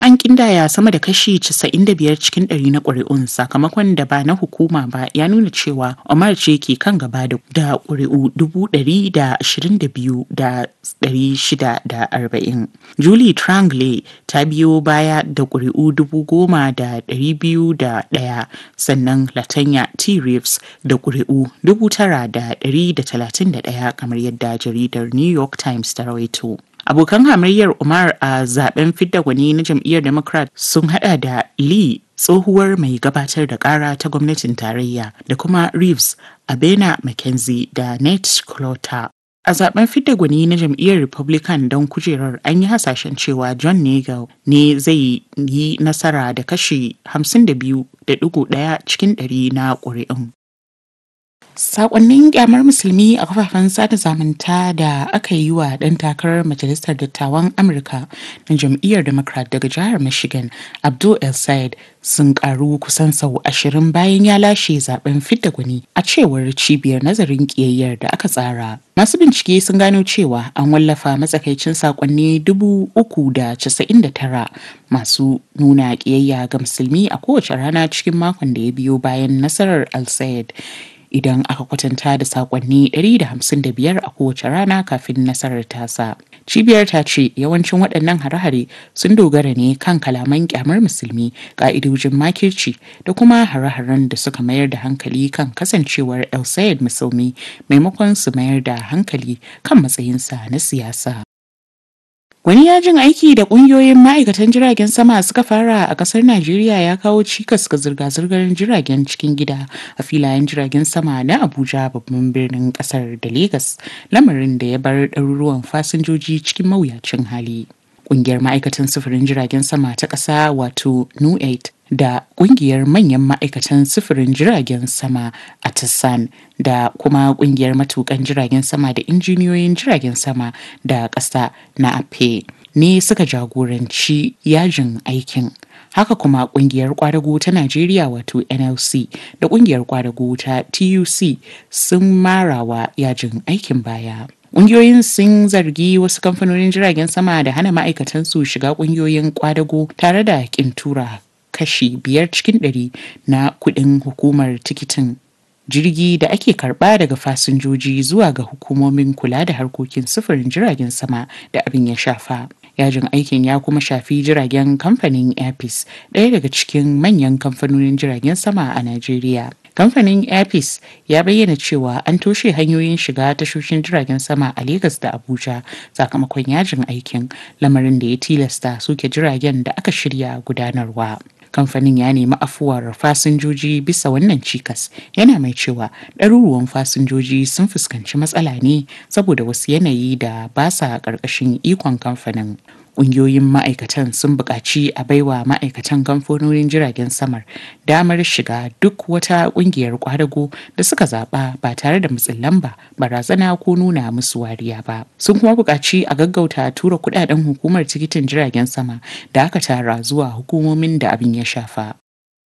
An ƙidaya sama da kashi 95 cikin ɗari na ƙuri'un. Sakamakon da ba na hukuma ba ya nuna cewa Omar ce ke kan gaba da ƙuri'u 122,640. Julie Trangley ta biyo baya da ƙuri'u 10,201, sannan Latanya T. Reeves da ƙuri'u 9,131, kamar yadda jaridar New York Times ta rawaito. Abokan hamayyar Umar a zaben fidda gwani na jam'iyyar Democrat sun hada da Lee, tsohuwar mai gabatar da kara ta gwamnatin tarayya, da kuma Reeves, Abena McKenzie da Nate Clouther. A zaben fidda gwani na jam'iyyar Republican don kujerar, an yi hasashen cewa John Nagel ne zai yi nasara da kashi 52.1 cikin ɗari na ƙuri'un. Sakonnin kyamar musulmi a kafafen sada zumunta da aka yi wa ɗan takarar majalisar dattawan Amurka na jam'iyyar Democrat daga jihar Michigan, Abdul El-Sayed, sun karu kusan sau 20 bayan ya lashe zaben fidda gwani, a cewar cibiyar nazarin kiyayyar da aka tsara. Masu bincike sun gano cewa an wallafa matsakaicin sakonni 399 masu nuna kiyayya ga musulmi a kowace rana cikin makon da ya biyo bayan nasarar El-Sayed, idan aka kwatanta da sakonni 155 a kowace rana kafin nasarar tasa. Cibiyar ta ce yawancin waɗannan hare-hare sun dogara ne kan kalaman kyamar musulmi, ƙa'idojin makirci, da kuma hare-haren da suka mayar da hankali kan kasancewar El-Sayed musulmi maimakon su mayar da hankali kan matsayinsa na siyasa. Wani yajin aiki da kungiyoyin ma'aikatan jiragen sama suka fara a kasar Najeriya ya kawo cikas ga zirga-zirgar jiragen cikin gida a filayen jiragen sama na Abuja, babban birnin kasar, da Legas, lamarin da ya bar ɗaruruwan fasinjoji cikin mawuyacin hali. Ƙungiyar ma'aikatan sufurin jiragen sama ta ƙasa, wato NUAID, da ƙungiyar manyan ma'aikatan sufurin jiragen sama a Tassan, da kuma ƙungiyar matukan jiragen sama da injiniyoyin jiragen sama da ƙasa na APE ne suka jagoranci yajin aikin. Haka kuma ƙungiyar kwadago ta Najeriya, wato NLC, da ƙungiyar kwadago ta TUC sun marawa yajin aikin baya. Ƙungiyoyin sun zargi wasu kamfanonin jiragen sama da hana ma'aikatansu shiga ƙungiyoyin kwadago tare da ƙin tura kashi 5 cikin 100 na kuɗin hukumar tikitin jirgi da ake karɓa daga fasinjoji zuwa ga hukumomin kula da harkokin sufurin jiragen sama da abin ya shafa. Yajin aikin ya kuma shafi jiragen kamfanin Airpeace, ɗaya daga cikin manyan kamfanonin jiragen sama a Najeriya. Kamfanin Airpeace ya bayyana cewa an toshe hanyoyin shiga tashoshin jiragen sama a Legas da Abuja sakamakon yajin aikin, lamarin da ya tilasta soke jiragen da aka shirya gudanarwa. Kamfanin ya nemi afuwar fasinjoji bisa wannan cikas, yana mai cewa ɗaruruwan fasinjoji sun fuskanci matsala ne saboda wasu yanayi da ba sa ƙarƙashin ikon kamfanin. Ƙungiyoyin ma'aikatan sun buƙaci a baiwa ma'aikatan kamfanonin jiragen samar damar shiga duk wata ƙungiyar ƙwadago da suka zaɓa ba tare da matsin lamba, barazana ko nuna musu wariya ba. Sun kuma buƙaci a gaggauta tura kuɗaɗen hukumar tikitin jiragen sama da aka tara zuwa hukumomin da abin ya shafa.